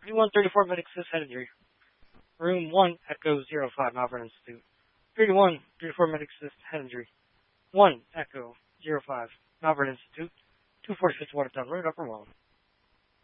3134 Medic Assist Head Injury. Room 1, Echo 05, Malvern Institute. 3134 Medic Assist Head Injury. 1, Echo 05, Malvern Institute. 246 Watertown Road, Upper Wall.